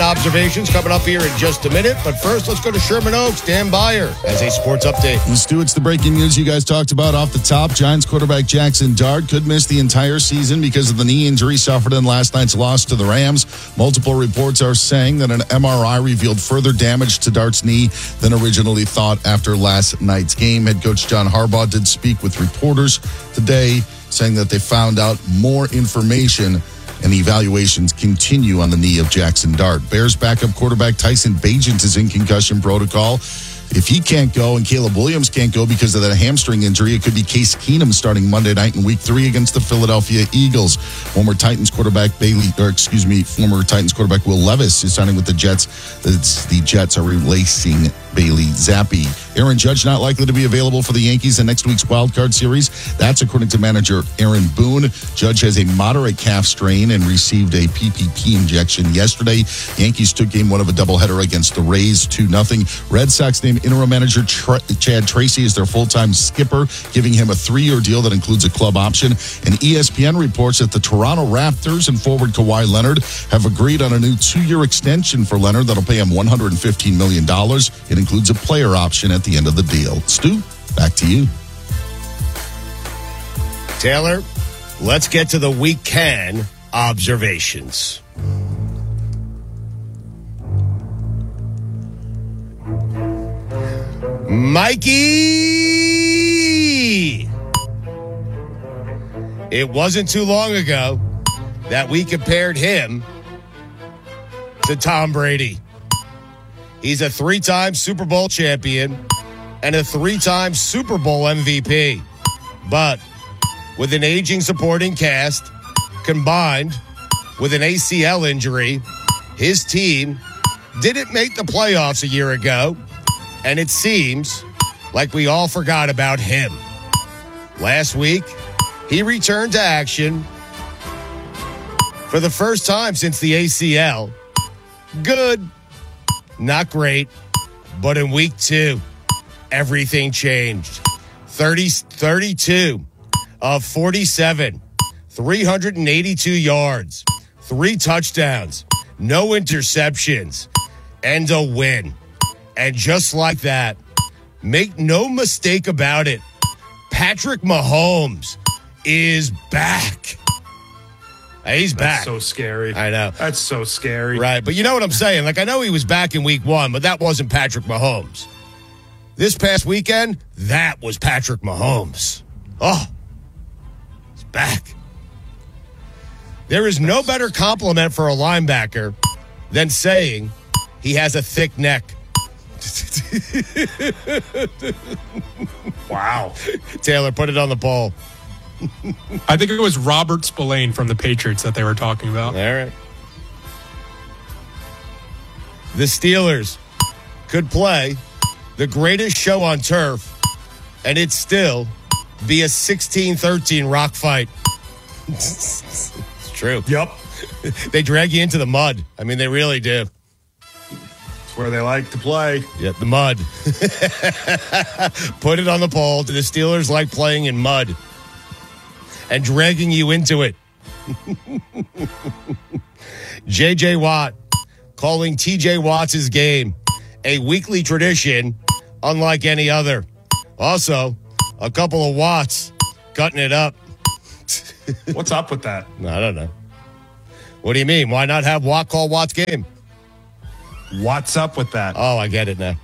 observations coming up here in just a minute. But first, let's go to Sherman Oaks. Dan Byer has a sports update. Stu, it's the breaking news you guys talked about off the top. Giants quarterback Jackson Dart could miss the entire season because of the knee injury suffered in last night's loss to the Rams. Multiple reports are saying that an MRI revealed further damage to Dart's knee than originally thought after last night's game. Head coach John Harbaugh did speak with reporters today, saying that they found out more information and evaluations continue on the knee of Jackson Dart. Bears backup quarterback Tyson Bagent is in concussion protocol. If he can't go and Caleb Williams can't go because of that hamstring injury, it could be Case Keenum starting Monday night in Week 3 against the Philadelphia Eagles. Former Titans quarterback Will Levis is signing with the Jets. The Jets are replacing Bailey Zappi. Aaron Judge not likely to be available for the Yankees in next week's wildcard series. That's according to manager Aaron Boone. Judge has a moderate calf strain and received a PPP injection yesterday. Yankees took game one of a doubleheader against the Rays 2-0. Red Sox named interim manager Chad Tracy as their full-time skipper, giving him a 3-year deal that includes a club option. And ESPN reports that the Toronto Raptors and forward Kawhi Leonard have agreed on a new 2-year extension for Leonard that'll pay him $115 million. It includes a player option at the end of the deal. Stu, back to you. Taylor, let's get to the weekend observations. Mikey! It wasn't too long ago that we compared him to Tom Brady. He's a 3-time Super Bowl champion and a 3-time Super Bowl MVP. But with an aging supporting cast combined with an ACL injury, his team didn't make the playoffs a year ago, and it seems like we all forgot about him. Last week, he returned to action for the first time since the ACL. Good. Not great, but in week 2, everything changed. 32 of 47, 382 yards, 3 touchdowns, no interceptions, and a win. And just like that, make no mistake about it, Patrick Mahomes is back. He's back. That's so scary. I know. That's so scary. Right, but you know what I'm saying? Like, I know he was back in week 1, but that wasn't Patrick Mahomes. This past weekend, that was Patrick Mahomes. Oh, he's back. There is no better compliment for a linebacker than saying he has a thick neck. Wow. Taylor, put it on the poll. I think it was Robert Spillane from the Patriots that they were talking about. All right. The Steelers could play the greatest show on turf, and it'd still be a 16-13 rock fight. It's true. Yep. They drag you into the mud. I mean, they really do. It's where they like to play. Yeah, the mud. Put it on the poll. Do the Steelers like playing in mud and dragging you into it? J.J. Watt calling T.J. Watts' game a weekly tradition unlike any other. Also, a couple of Watts cutting it up. What's up with that? I don't know. What do you mean? Why not have Watt call Watt's game? What's up with that? Oh, I get it now.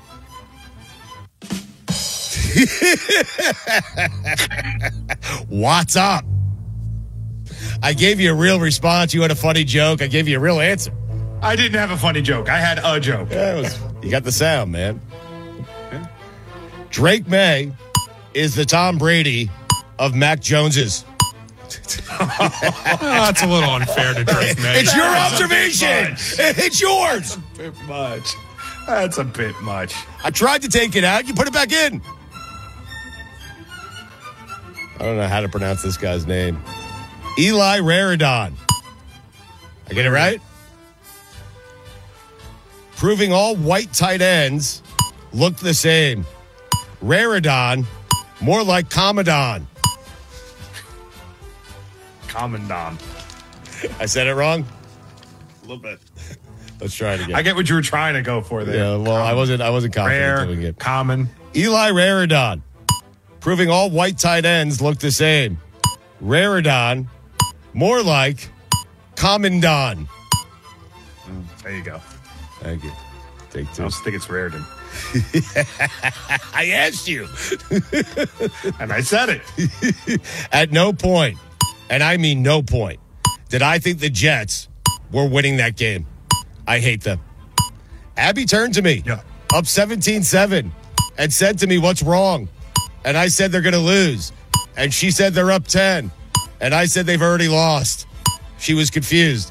What's up? I gave you a real response. You had a funny joke. I gave you a real answer. I didn't have a funny joke. I had a joke. You got the sound, man. Drake May is the Tom Brady of Mac Jones's. That's a little unfair to Drake May. It's your observation. It's yours. That's a bit much. That's a bit much. I tried to take it out. You put it back in. I don't know how to pronounce this guy's name. Eli Raridon. I get it right? Proving all white tight ends look the same. Raridon, more like Commandant. Commandant. I said it wrong? A little bit. Let's try it again. I get what you were trying to go for there. Yeah, well, I wasn't confident Rare, doing it. common. Eli Raridon, proving all white tight ends look the same. Raridon, more like Commandon. There you go. Thank you. Take I two. also think it's Raritan. I asked you. And I said it. At no point, and I mean no point, did I think the Jets were winning that game. I hate them. Abby turned to me, Yeah. up 17-7, and said to me, what's wrong? And I said they're going to lose. And she said they're up 10. And I said they've already lost. She was confused.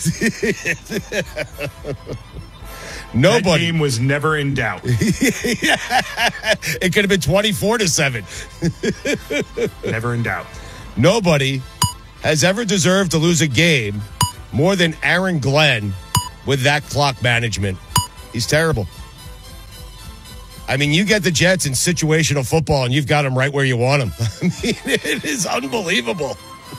That Nobody. game was never in doubt. It could have been 24-7. Never in doubt. Nobody has ever deserved to lose a game more than Aaron Glenn with that clock management. He's terrible. I mean, you get the Jets in situational football and you've got them right where you want them. I mean, it is unbelievable.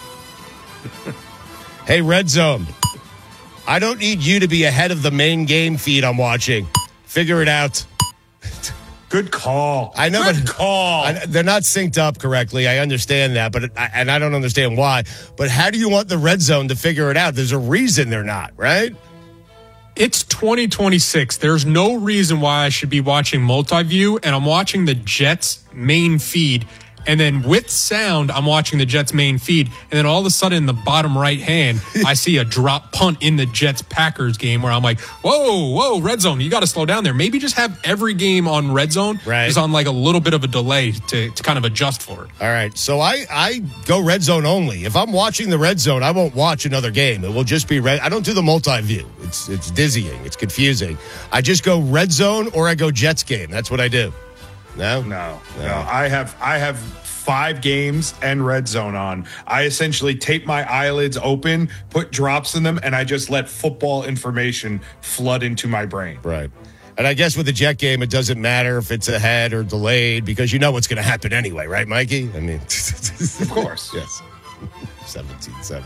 Hey, Red Zone. I don't need you to be ahead of the main game feed I'm watching. Figure it out. Good call. I know, Good but call. they're not synced up correctly. I understand that, but I don't understand why. But how do you want the Red Zone to figure it out? There's a reason they're not, right? It's 2026. There's no reason why I should be watching multi-view, and I'm watching the Jets main feed. And then with sound, I'm watching the Jets main feed. And then all of a sudden, in the bottom right hand, I see a drop punt in the Jets-Packers game where I'm like, whoa, Red Zone, you got to slow down there. Maybe just have every game on Red Zone, Right. just on like a little bit of a delay to kind of adjust for it. All right. So I go Red Zone only. If I'm watching the Red Zone, I won't watch another game. It will just be red. I don't do the multi-view. It's dizzying. It's confusing. I just go Red Zone or I go Jets game. That's what I do. No? No. I have 5 games and Red Zone on. I essentially tape my eyelids open, put drops in them, and I just let football information flood into my brain. Right. And I guess with the Jet game, it doesn't matter if it's ahead or delayed because you know what's going to happen anyway, right, Mikey? I mean, Of course. Yes. 17-7.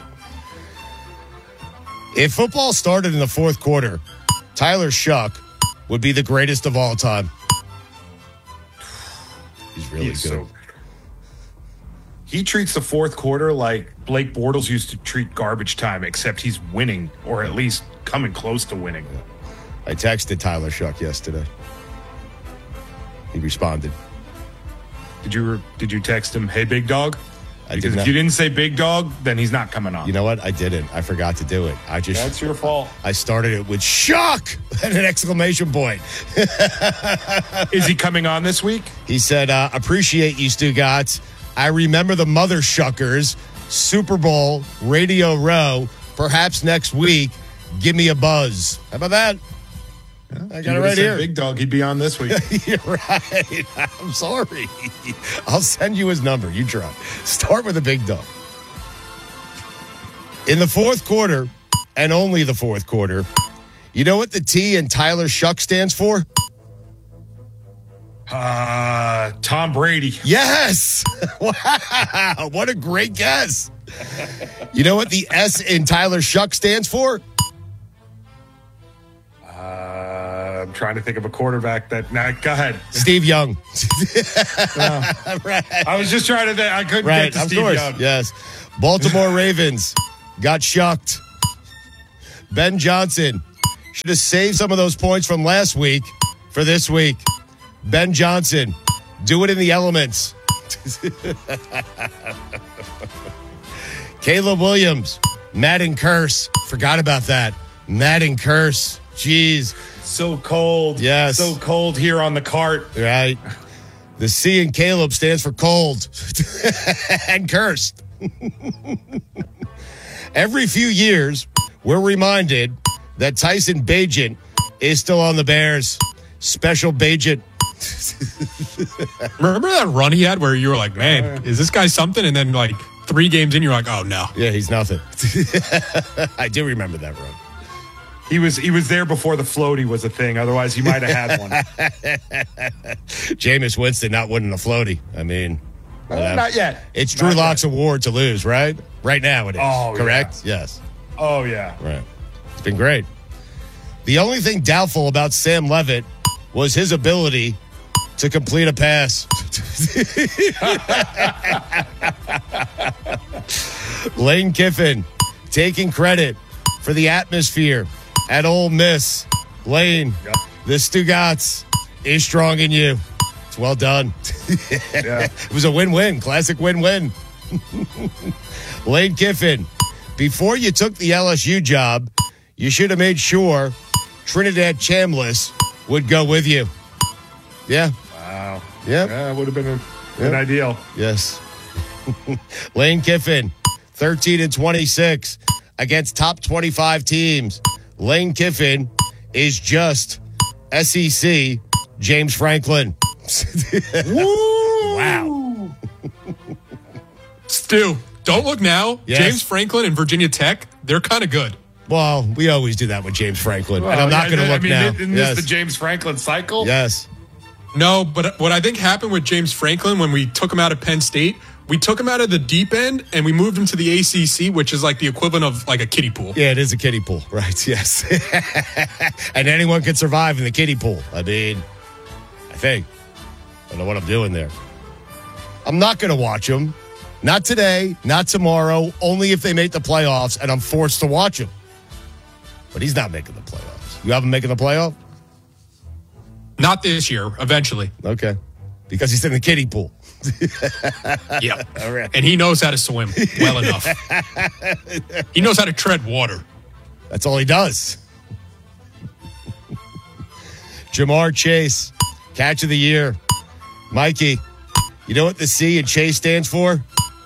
If football started in the fourth quarter, Tyler Shuck would be the greatest of all time. He's really good. He treats the fourth quarter like Blake Bortles used to treat garbage time, except he's winning, or at least coming close to winning. I texted Tyler Shuck yesterday. He responded. Did you text him, hey, big dog? I Because did if not. you didn't say big dog, then he's not coming on. You know what? I didn't. I forgot to do it. That's your fault. I started it with Shuck and an exclamation point. Is he coming on this week? He said, appreciate you, Stugatz. I remember the Mother Shuckers, Super Bowl, Radio Row, perhaps next week. Give me a buzz. How about that? I got it right here. Big dog, he'd be on this week. You're right. I'm sorry. I'll send you his number. You try. Start with a big dog. In the fourth quarter, and only the fourth quarter, you know what the T in Tyler Shuck stands for? Tom Brady. Yes. Wow. What a great guess. You know what the S in Tyler Shuck stands for? I'm trying to think of a quarterback that. Now, go ahead. Steve Young. Right. I was just trying to. I couldn't Right. get to Of Steve course. Young. Yes. Baltimore Ravens got shucked. Ben Johnson should have saved some of those points from last week for this week. Ben Johnson, do it in the elements. Caleb Williams, Madden curse. Forgot about that. Madden curse. Jeez. So cold. Yes. So cold here on the cart. Right. The C in Caleb stands for cold and cursed. Every few years, we're reminded that Tyson Bagent is still on the Bears. Special Bagent. Remember that run he had where you were like, man, is this guy something? And then like 3 games in, you're like, oh, no. Yeah, he's nothing. I do remember that run. He was there before the floaty was a thing. Otherwise, he might have had one. Jameis Winston not winning the floaty. I mean, Not yet. it's Drew Not Lock's yet. award to lose, right? Right now it is. Oh, correct? Yes. Oh, yeah. Right. It's been great. The only thing doubtful about Sam Levitt was his ability to complete a pass. Lane Kiffin taking credit for the atmosphere at Ole Miss. Lane, the Stugotz is strong in you. It's well done. Yeah. It was a win-win, classic win-win. Lane Kiffin, before you took the LSU job, you should have made sure Trinidad Chambliss would go with you. Yeah. Wow. Yep. Yeah, it would have been an ideal. Yes. Lane Kiffin, 13-26 against top 25 teams. Lane Kiffin is just SEC James Franklin. Wow. Stu, don't look now. Yes. James Franklin and Virginia Tech, they're kind of good. Well, we always do that with James Franklin. and I'm not Well, going to look now. Isn't this the James Franklin cycle? Yes. No, but what I think happened with James Franklin when we took him out of Penn State, we took him out of the deep end and we moved him to the ACC, which is like the equivalent of like a kiddie pool. Yeah, it is a kiddie pool. Right, yes. And anyone can survive in the kiddie pool. I mean, I think. I don't know what I'm doing there. I'm not going to watch him. Not today, not tomorrow, only if they make the playoffs and I'm forced to watch him. But he's not making the playoffs. You have him making the playoff? Not this year, eventually. Okay. Because he's in the kiddie pool. Yeah. All right. And he knows how to swim well enough. He knows how to tread water. That's all he does. Jamar Chase, catch of the year. Mikey, you know what the C in Chase stands for?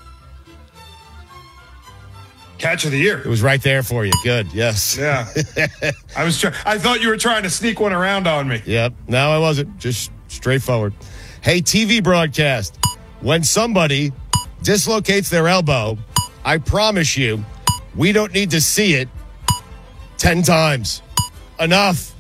Catch of the year. It was right there for you. Good. Yes. Yeah. I thought you were trying to sneak one around on me. Yep. No, I wasn't. Just straightforward. Hey, TV broadcast. When somebody dislocates their elbow, I promise you, we don't need to see it 10 times. Enough.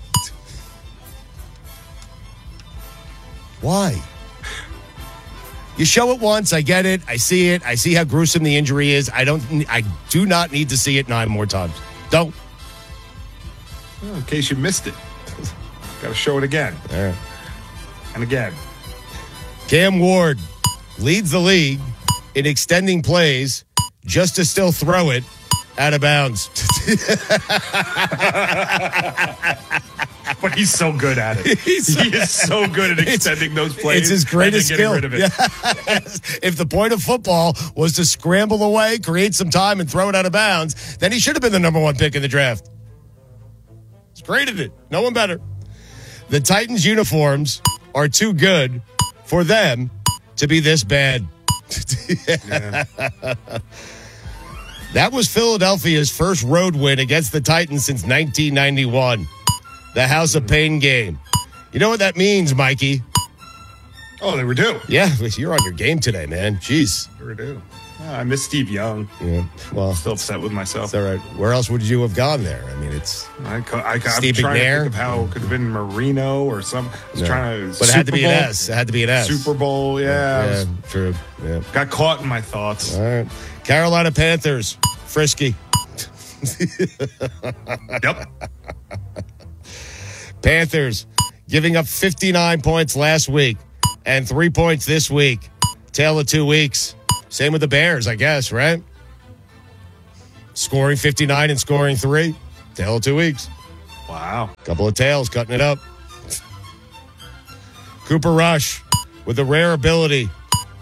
Why? You show it once, I get it, I see it, I see how gruesome the injury is. I do not need to see it 9 more times. Don't. In case you missed it. Got to show it again. All right. And again. Cam Ward leads the league in extending plays just to still throw it out of bounds. But he's so good at it. He is so good at extending those plays. It's his greatest and then skill. getting rid of it. Yes. If the point of football was to scramble away, create some time, and throw it out of bounds, then he should have been the number 1 pick in the draft. He's great at it. No one better. The Titans' uniforms are too good for them to be this bad. Yeah. That was Philadelphia's first road win against the Titans since 1991. The House of Pain game. You know what that means, Mikey? Oh, they were due. Yeah, you're on your game today, man. Jeez. They were due. Oh, I miss Steve Young. Yeah. Well, Still upset with myself. it's all right. Where else would you have gone there? I mean, it's I'm Steve trying to McNair? think of how it could have been Marino or some. I was trying to. But it had to be an Super Bowl? S. It had to be an S. Super Bowl, yeah. True. Yeah. Got caught in my thoughts. All right. Carolina Panthers. Frisky. Yep. Panthers giving up 59 points last week and 3 points this week. Tale of 2 weeks. Same with the Bears, I guess, right? Scoring 59 and scoring 3. Tale of 2 weeks. Wow. Couple of tails cutting it up. Cooper Rush with a rare ability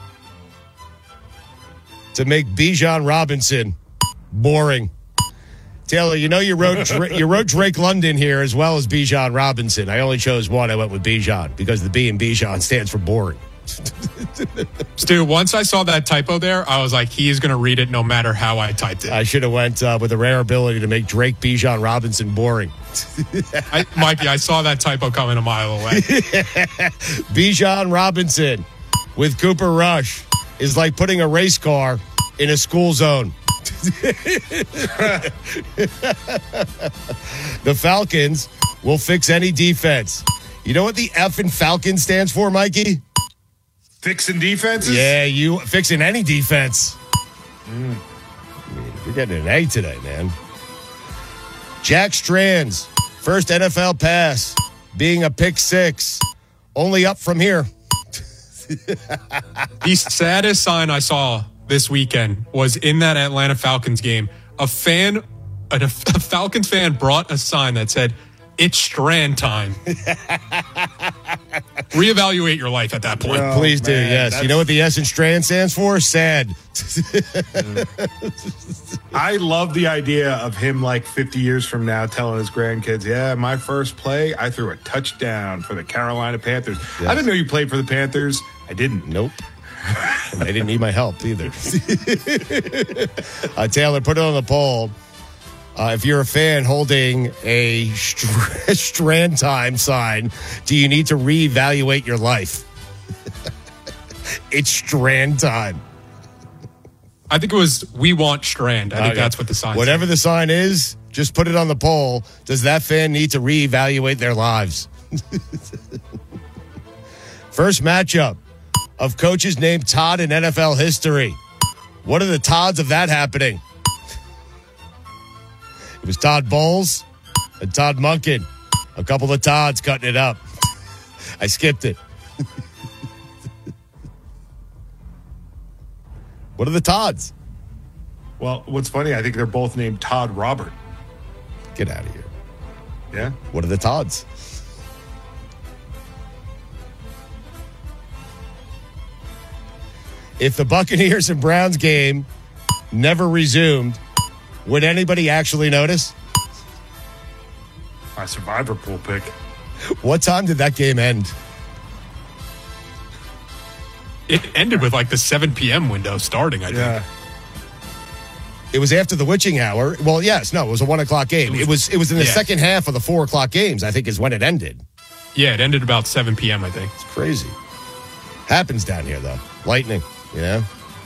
to make Bijan Robinson boring. Taylor, you know you wrote Drake London here as well as Bijan Robinson. I only chose one. I went with Bijan because the B in Bijan stands for boring. Stu, once I saw that typo there, I was like, he is going to read it no matter how I typed it. I should have went with a rare ability to make Drake Bijan Robinson boring. Mikey, I saw that typo coming a mile away. Bijan Robinson with Cooper Rush is like putting a race car in a school zone. The Falcons will fix any defense. You know what the F in Falcon stands for, Mikey? Fixing defenses? Yeah, you fixing any defense. You're getting an A today, man. Jack Strands First NFL pass being a pick six. Only up from here. The saddest sign I saw this weekend was in that Atlanta Falcons game. A Falcons fan brought a sign that said, "It's Strand time." Reevaluate your life at that point. No. Please do, man, yes. You know what the S in Strand stands for? Sad. I love the idea of him like 50 years from now telling his grandkids, yeah, my first play, I threw a touchdown for the Carolina Panthers. Yes. I didn't know you played for the Panthers. I didn't. Nope. And they didn't need my help either. Taylor, put it on the poll. If you're a fan holding a Strand time sign, do you need to reevaluate your life? It's Strand time. I think it was "We want Strand." I think that's what the sign Whatever said. the sign is, just put it on the poll. Does that fan need to reevaluate their lives? First matchup of coaches named Todd in NFL history. What are the Todds of that happening? It was Todd Bowles and Todd Monken. A couple of Todds cutting it up. I skipped it. What are the Todds? Well, what's funny, I think they're both named Todd Robert. Get out of here. Yeah. What are the Todds? If the Buccaneers and Browns game never resumed, would anybody actually notice? My survivor pool pick. What time did that game end? It ended with like the 7 p.m. window starting, I think. Yeah. It was after the witching hour. Well, yes, no, it was a 1 o'clock game. It was in the second half of the 4 o'clock games, I think is when it ended. Yeah, it ended about 7 p.m., I think. It's crazy. Happens down here, though. Lightning, you know?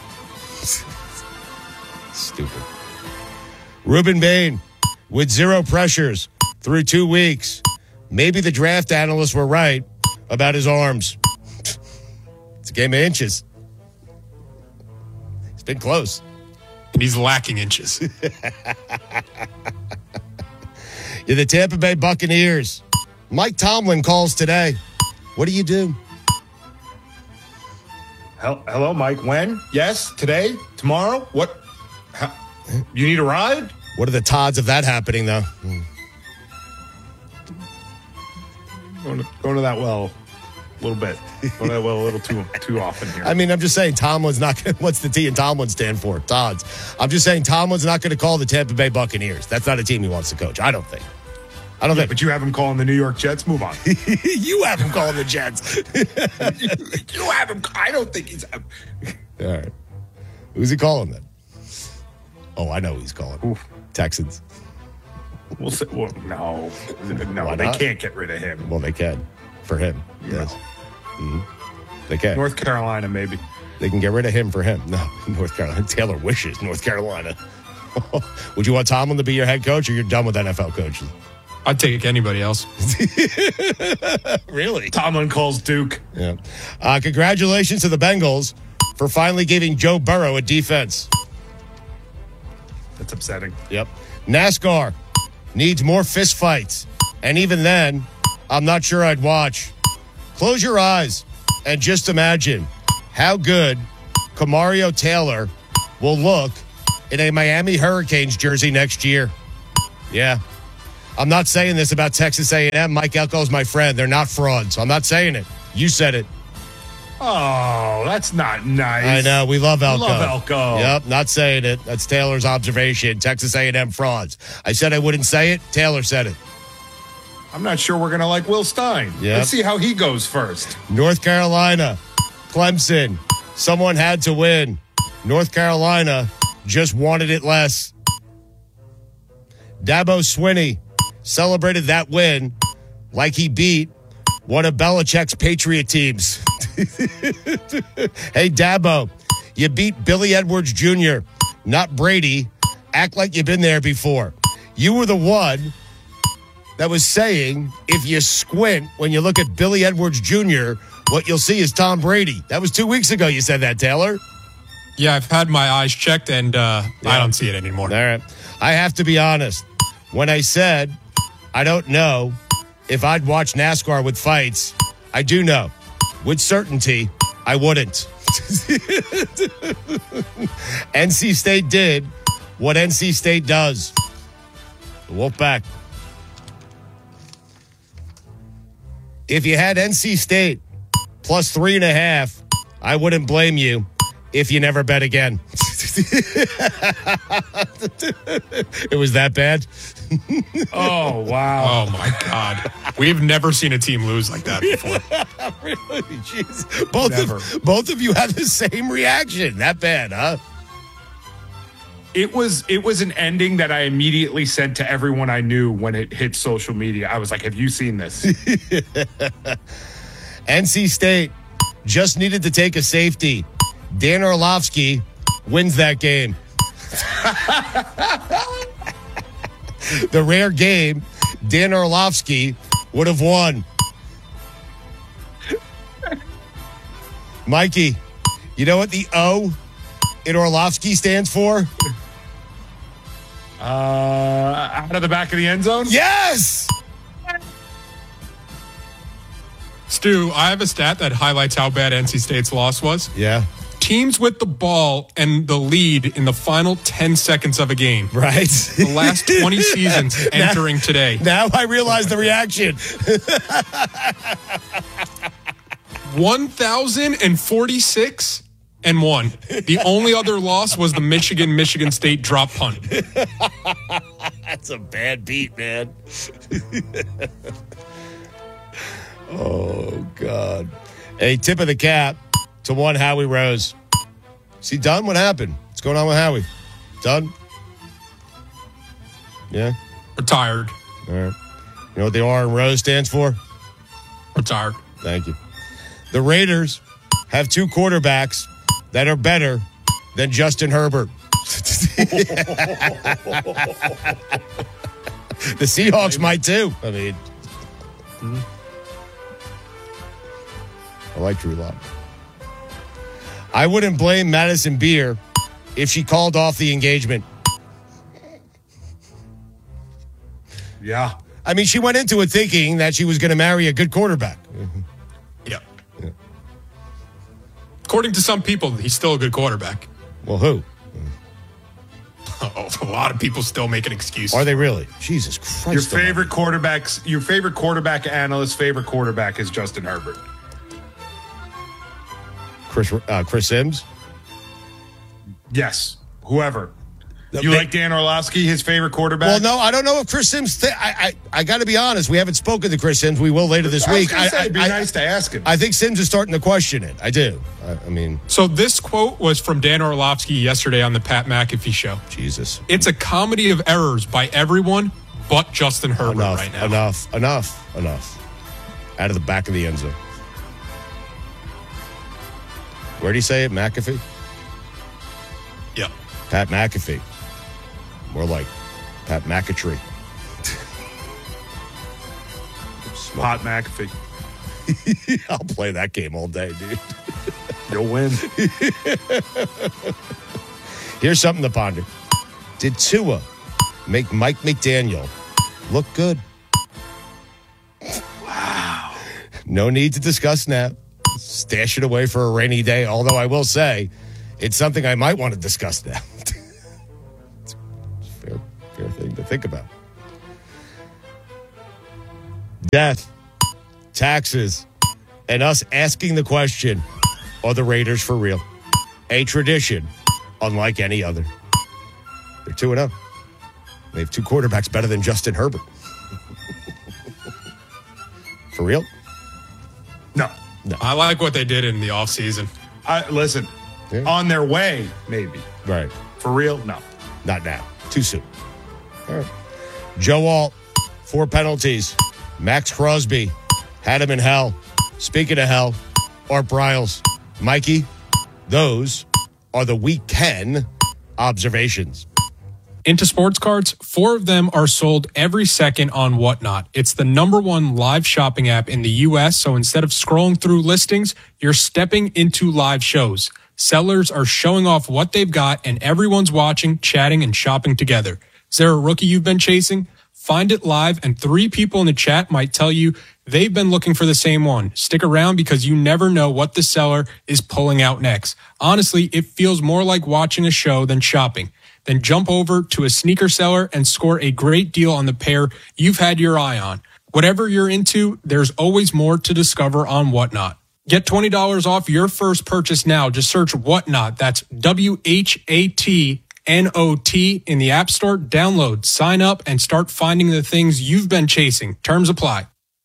Stupid. Ruben Bain with 0 pressures through 2 weeks. Maybe the draft analysts were right about his arms. It's a game of inches. It's been close. And he's lacking inches. You're the Tampa Bay Buccaneers. Mike Tomlin calls today. What do you do? Hello, Mike. When? Yes. Today? Tomorrow? What? You need a ride? What are the Todds of that happening, though? Going to that well a little bit. Going to that well a little too often here. I mean, I'm just saying Tomlin's not going to... What's the T in Tomlin stand for? Todds. I'm just saying Tomlin's not going to call the Tampa Bay Buccaneers. That's not a team he wants to coach. I don't think. But you have him calling the New York Jets. Move on. You have him calling the Jets. You have him. I don't think he's... All right. Who's he calling then? Oh, I know who he's calling. Oof. Texans. We'll say, well, no, Why they not? can't get rid of him. Well, they can. For him. Yes. Mhm. They can. North Carolina, maybe. They can get rid of him for him. No, North Carolina. Taylor wishes North Carolina. Would you want Tomlin to be your head coach, or you're done with NFL coaches? I'd take anybody else. Really? Tomlin calls Duke. Yeah. Congratulations to the Bengals for finally giving Joe Burrow a defense. That's upsetting. Yep. NASCAR needs more fist fights. And even then, I'm not sure I'd watch. Close your eyes and just imagine how good Camario Taylor will look in a Miami Hurricanes jersey next year. Yeah. I'm not saying this about Texas A&M. Mike Elko's my friend. They're not frauds. I'm not saying it. You said it. Oh, that's not nice. I know. We love Elko. Love Elko. Yep, not saying it. That's Taylor's observation. Texas A&M frauds. I said I wouldn't say it. Taylor said it. I'm not sure we're going to like Will Stein. Yep. Let's see how he goes first. North Carolina, Clemson. Someone had to win. North Carolina just wanted it less. Dabo Swinney celebrated that win like he beat one of Belichick's Patriot teams. Hey, Dabo, you beat Billy Edwards Jr., not Brady. Act like you've been there before. You were the one that was saying if you squint when you look at Billy Edwards Jr., what you'll see is Tom Brady. That was 2 weeks ago you said that, Taylor. Yeah, I've had my eyes checked, and I don't see it anymore. All right. I have to be honest. When I said I don't know if I'd watch NASCAR with fights. I do know, with certainty, I wouldn't. NC State did what NC State does. The Wolfpack. If you had NC State plus 3.5, I wouldn't blame you if you never bet again. It was that bad? Oh, wow. Oh, my God. We've never seen a team lose like that before. Really? Jeez. Both of you had the same reaction. That bad, huh? It was an ending that I immediately sent to everyone I knew when it hit social media. I was like, have you seen this? NC State just needed to take a safety. Dan Orlovsky wins that game. The rare game Dan Orlovsky would have won. Mikey, you know what the O in Orlovsky stands for? Out of the back of the end zone? Yes! Stu, I have a stat that highlights how bad NC State's loss was. Yeah. Teams with the ball and the lead in the final 10 seconds of a game. Right. The last 20 seasons entering today. Now I realize the reaction. 1,046 and 1. The only other loss was the Michigan State drop punt. That's a bad beat, man. Oh, God. A tip of the cap to one Howie Rose. Is he done? What happened? What's going on with Howie? Done? Yeah? Retired. All right. You know what the R in Rose stands for? Retired. Thank you. The Raiders have two quarterbacks that are better than Justin Herbert. The Seahawks might too. I mean, I like Drew Lock. I wouldn't blame Madison Beer if she called off the engagement. Yeah. I mean, she went into it thinking that she was going to marry a good quarterback. Yeah. According to some people, he's still a good quarterback. Well, who? Oh, a lot of people still making excuses. Are they really? Jesus Christ. Your favorite quarterback analyst's favorite quarterback is Justin Herbert. Chris Sims? Yes. Whoever. You like Dan Orlovsky, his favorite quarterback? Well, no, I don't know if Chris Sims. I got to be honest. We haven't spoken to Chris Sims. We will later this week. It'd be nice to ask him. I think Sims is starting to question it. I do. I mean, so this quote was from Dan Orlovsky yesterday on the Pat McAfee show. Jesus, it's a comedy of errors by everyone but Justin Herbert right now. Enough. Out of the back of the end zone. Where do you say it? McAfee? Yeah. Pat McAfee. More like Pat McAtree. Pat McAfee. I'll play that game all day, dude. You'll win. Here's something to ponder. Did Tua make Mike McDaniel look good? Wow. No need to discuss now. Stash it away for a rainy day, although I will say it's something I might want to discuss now. It's a fair thing to think about. Death, taxes, and us asking the question, are the Raiders for real? A tradition unlike any other. They're 2-0. They have two quarterbacks better than Justin Herbert. For real? No. I like what they did in the offseason. Listen, on their way, maybe. Right. For real? No. Not now. Too soon. All right. Joe Alt, 4 penalties. Max Crosby had him in hell. Speaking of hell, Art Briles. Mikey, those are the weekend observations. Into sports cards, 4 of them are sold every second on Whatnot. It's the #1 live shopping app in the U.S., so instead of scrolling through listings, you're stepping into live shows. Sellers are showing off what they've got, and everyone's watching, chatting, and shopping together. Is there a rookie you've been chasing? find it live, and 3 people in the chat might tell you they've been looking for the same one. Stick around because you never know what the seller is pulling out next. Honestly, it feels more like watching a show than shopping. Then jump over to a sneaker seller and score a great deal on the pair you've had your eye on. Whatever you're into, there's always more to discover on Whatnot. Get $20 off your first purchase now. Just search Whatnot. That's WHATNOT in the App Store. Download, sign up, and start finding the things you've been chasing. Terms apply.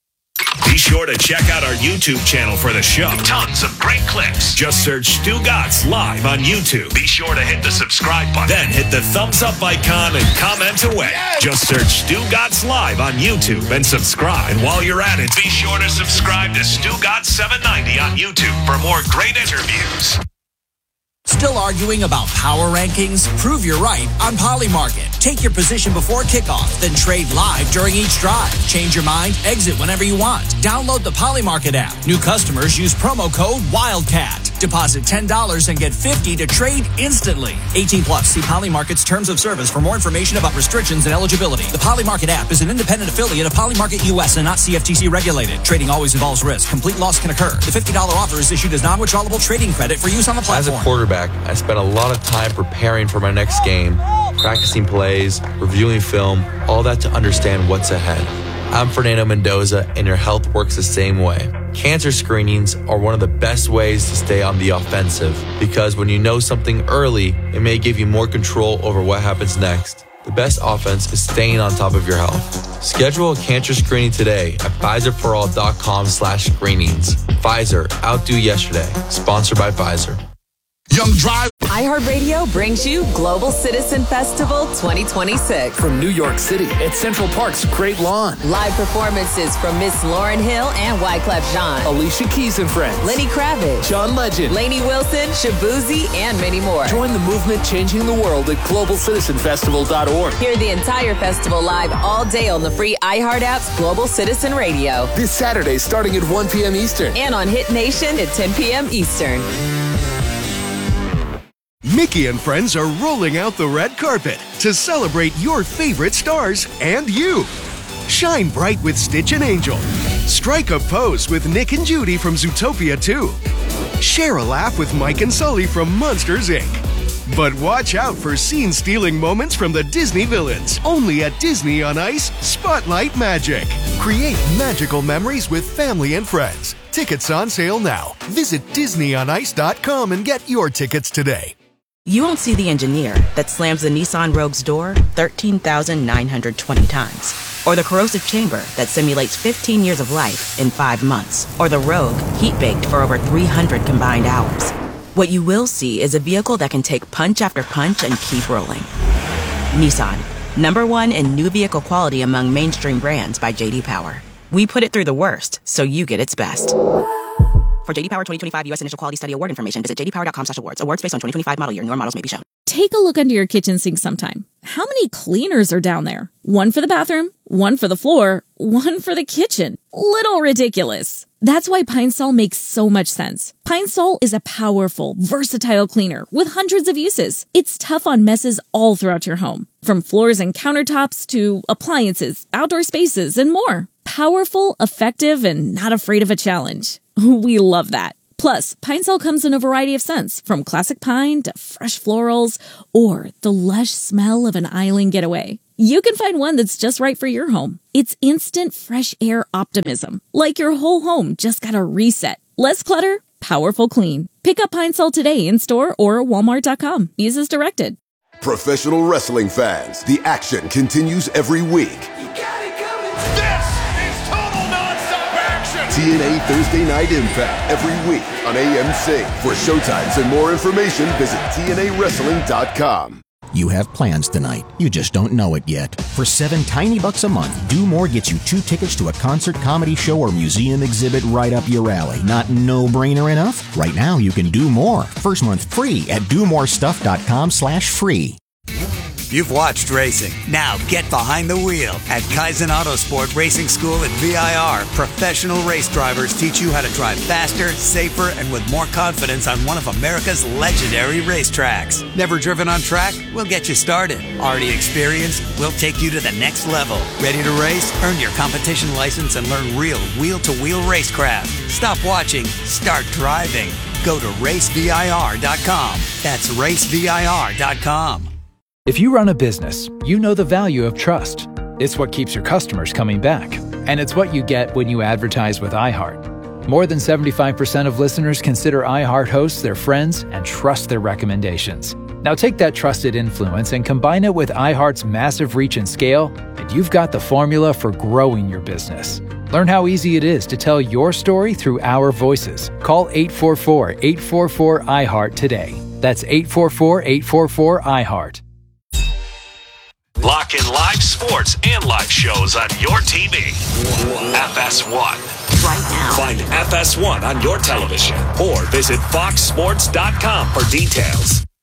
Be sure to check out our YouTube channel for the show. Tons of great clips. Just search Stu Gatz Live on YouTube. Be sure to hit the subscribe button. Then hit the thumbs up icon and comment away. Yes! Just search Stu Gatz Live on YouTube and subscribe. And while you're at it, be sure to subscribe to Stu Gatz 790 on YouTube for more great interviews. Still arguing about power rankings? Prove you're right on Polymarket. Take your position before kickoff, then trade live during each drive. Change your mind, exit whenever you want. Download the Polymarket app. New customers use promo code WILDCAT. Deposit $10 and get $50 to trade instantly. 18 plus. See Polymarket's terms of service for more information about restrictions and eligibility. The Polymarket app is an independent affiliate of Polymarket US and not CFTC regulated. Trading always involves risk. Complete loss can occur. The $50 offer is issued as non-withdrawable trading credit for use on the platform. As a quarterback, I spent a lot of time preparing for my next game, practicing plays, reviewing film, all that to understand what's ahead. I'm Fernando Mendoza, and your health works the same way. Cancer screenings are one of the best ways to stay on the offensive because when you know something early, it may give you more control over what happens next. The best offense is staying on top of your health. Schedule a cancer screening today at Pfizerforall.com/screenings. Pfizer, outdo yesterday. Sponsored by Pfizer. Young Drive. iHeartRadio brings you Global Citizen Festival 2026. From New York City at Central Park's Great Lawn. Live performances from Miss Lauryn Hill and Wyclef Jean. Alicia Keys and Friends. Lenny Kravitz. John Legend. Lainey Wilson, Shabuzi, and many more. Join the movement changing the world at globalcitizenfestival.org. Hear the entire festival live all day on the free iHeart app's Global Citizen Radio. This Saturday starting at 1 p.m. Eastern. And on Hit Nation at 10 p.m. Eastern. Mickey and friends are rolling out the red carpet to celebrate your favorite stars and you. Shine bright with Stitch and Angel. Strike a pose with Nick and Judy from Zootopia 2. Share a laugh with Mike and Sully from Monsters, Inc. But watch out for scene-stealing moments from the Disney villains. Only at Disney on Ice Spotlight Magic. Create magical memories with family and friends. Tickets on sale now. Visit DisneyOnIce.com and get your tickets today. You won't see the engineer that slams the Nissan Rogue's door 13,920 times. Or the corrosive chamber that simulates 15 years of life in 5 months. Or the Rogue heat-baked for over 300 combined hours. What you will see is a vehicle that can take punch after punch and keep rolling. Nissan, #1 in new vehicle quality among mainstream brands by J.D. Power. We put it through the worst, so you get its best. For J.D. Power 2025 U.S. Initial Quality Study Award information, visit jdpower.com/awards. Awards based on 2025 model year. Newer models may be shown. Take a look under your kitchen sink sometime. How many cleaners are down there? One for the bathroom, one for the floor, one for the kitchen. Little ridiculous. That's why Pine Sol makes so much sense. Pine Sol is a powerful, versatile cleaner with hundreds of uses. It's tough on messes all throughout your home, from floors and countertops to appliances, outdoor spaces, and more. Powerful, effective, and not afraid of a challenge. We love that. Plus, Pine Sol comes in a variety of scents, from classic pine to fresh florals, or the lush smell of an island getaway. You can find one that's just right for your home. It's instant fresh air optimism, like your whole home just got a reset. Less clutter, powerful clean. Pick up Pine Sol today in store or Walmart.com. Use as directed. Professional wrestling fans, the action continues every week. TNA Thursday Night Impact every week on AMC. For showtimes and more information, visit TNAWrestling.com. You have plans tonight. You just don't know it yet. For $7 tiny bucks a month, Do More gets you 2 tickets to a concert, comedy show, or museum exhibit right up your alley. Not no-brainer enough? Right now, you can do more. First month free at DoMoreStuff.com/free. You've watched racing. Now get behind the wheel at Kaizen Autosport Racing School at VIR. Professional race drivers teach you how to drive faster, safer, and with more confidence on one of America's legendary racetracks. Never driven on track? We'll get you started. Already experienced? We'll take you to the next level. Ready to race? Earn your competition license and learn real wheel-to-wheel racecraft. Stop watching. Start driving. Go to racevir.com. That's racevir.com. If you run a business, you know the value of trust. It's what keeps your customers coming back. And it's what you get when you advertise with iHeart. More than 75% of listeners consider iHeart hosts their friends and trust their recommendations. Now take that trusted influence and combine it with iHeart's massive reach and scale, and you've got the formula for growing your business. Learn how easy it is to tell your story through our voices. Call 844-844-iHeart today. That's 844-844-iHeart. Lock in live sports and live shows on your TV. FS1. Right now. Find FS1 on your television or visit foxsports.com for details.